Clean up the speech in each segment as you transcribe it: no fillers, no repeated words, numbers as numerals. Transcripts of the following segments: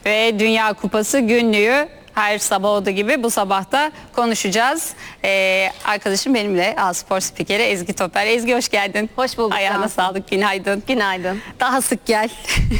ve Dünya Kupası günlüğü her sabah olduğu gibi bu sabah da konuşacağız. Arkadaşım benimle spor spikeri Ezgi Topel. Ezgi hoş geldin. Hoş bulduk. Ayağına sağlık, günaydın. Günaydın. Daha sık gel.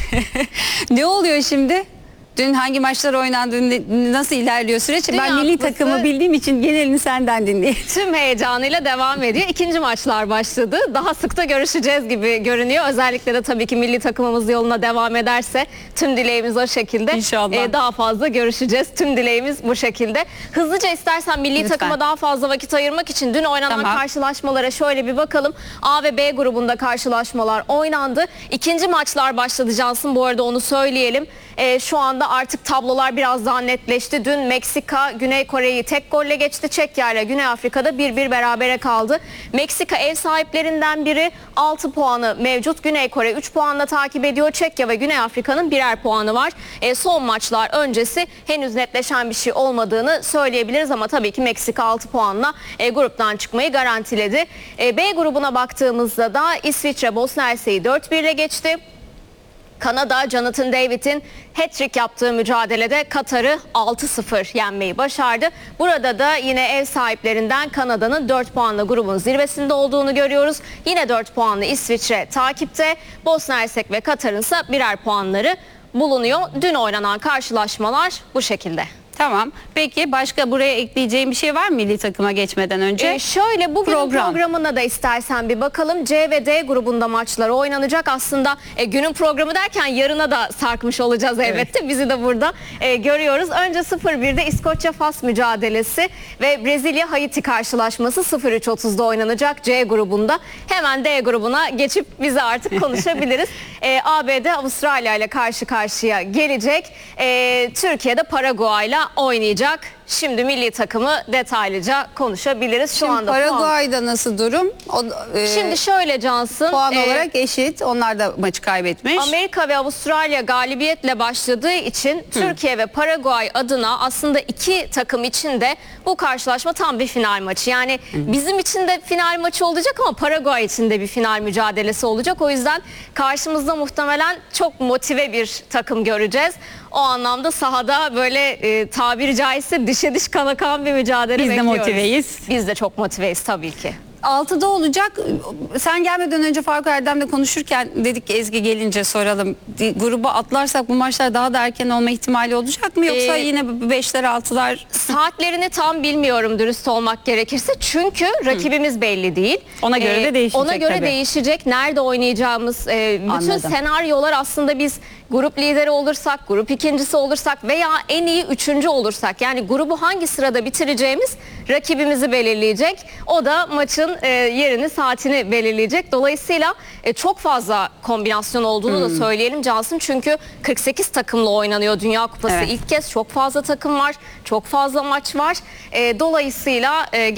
Ne oluyor şimdi? Dün hangi maçlar oynandı, nasıl ilerliyor süreç? Dünya Ben milli Kupası takımı bildiğim için genelini senden dinleyeyim. Tüm heyecanıyla devam ediyor. İkinci maçlar başladı. Daha sık da görüşeceğiz gibi görünüyor. Özellikle de tabii ki milli takımımız yoluna devam ederse tüm dileğimiz o şekilde. İnşallah. Daha fazla görüşeceğiz. Tüm dileğimiz bu şekilde. Hızlıca istersen milli Lütfen. takıma daha fazla vakit ayırmak için dün oynanan karşılaşmalara şöyle bir bakalım. A ve B grubunda karşılaşmalar oynandı. İkinci maçlar başladı Cansın. Bu arada onu söyleyelim. Şu anda artık tablolar biraz daha netleşti. Dün Meksika Güney Kore'yi tek golle geçti. Çekya ile Güney Afrika'da 1-1 berabere kaldı. Meksika ev sahiplerinden biri, 6 puanı mevcut. Güney Kore 3 puanla takip ediyor. Çekya ve Güney Afrika'nın birer puanı var. Son maçlar öncesi henüz netleşen bir şey olmadığını söyleyebiliriz ama tabii ki Meksika 6 puanla gruptan çıkmayı garantiledi. B grubuna baktığımızda da İsviçre Bosna Hersek'i 4-1 ile geçti. Kanada, Jonathan David'in hat-trick yaptığı mücadelede Katar'ı 6-0 yenmeyi başardı. Burada da yine ev sahiplerinden Kanada'nın 4 puanla grubun zirvesinde olduğunu görüyoruz. Yine 4 puanlı İsviçre takipte. Bosna Hersek ve Katar'ın ise birer puanları bulunuyor. Dün oynanan karşılaşmalar bu şekilde. Tamam. Peki başka buraya ekleyeceğim bir şey var mı milli takıma geçmeden önce? Şöyle bugün programına da istersen bir bakalım. C ve D grubunda maçlar oynanacak. Aslında günün programı derken yarına da sarkmış olacağız elbette. Evet. Bizi de burada görüyoruz. Önce 0-1'de İskoçya-Fas mücadelesi ve Brezilya-Haiti karşılaşması 03.30'da oynanacak C grubunda. Hemen D grubuna geçip bize artık konuşabiliriz. ABD Avustralya ile karşı karşıya gelecek. Türkiye'de Paraguay ile oynayacak. Şimdi milli takımı detaylıca konuşabiliriz. Şu anda Paraguay'da nasıl durum? Şimdi şöyle Cansın. Puan olarak eşit. Onlar da maçı kaybetmiş. Amerika ve Avustralya galibiyetle başladığı için Türkiye ve Paraguay adına aslında iki takım için de bu karşılaşma tam bir final maçı. Yani bizim için de final maçı olacak ama Paraguay için de bir final mücadelesi olacak. O yüzden karşımızda muhtemelen çok motive bir takım göreceğiz. O anlamda sahada böyle tabiri caizse dişe diş kana kan bir mücadele bekliyoruz. Biz de motiveyiz. Biz de çok motiveyiz tabii ki. 6'da olacak. Sen gelmeden önce Faruk Erdem'le konuşurken dedik ki Ezgi gelince soralım. Gruba atlarsak bu maçlar daha da erken olma ihtimali olacak mı? Yoksa yine 5'ler 6'lar? Saatlerini tam bilmiyorum dürüst olmak gerekirse. Çünkü rakibimiz belli değil. Ona göre de değişecek. Ona göre değişecek. Nerede oynayacağımız bütün senaryolar aslında biz grup lideri olursak, grup ikincisi olursak veya en iyi üçüncü olursak, yani grubu hangi sırada bitireceğimiz rakibimizi belirleyecek. O da maçın yerini, saatini belirleyecek. Dolayısıyla çok fazla kombinasyon olduğunu da söyleyelim Cansın. Çünkü 48 takımla oynanıyor Dünya Kupası. İlk kez çok fazla takım var, çok fazla maç var. Dolayısıyla